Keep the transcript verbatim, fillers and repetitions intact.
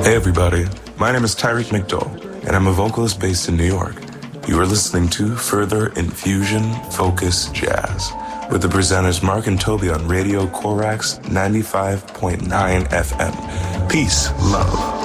Hey everybody, my name is Tyreek McDowell, and I'm a vocalist based in New York. You are listening to Further Infusion Focus Jazz with the presenters Mark and Toby on Radio Corax ninety-five point nine F M. Peace, love.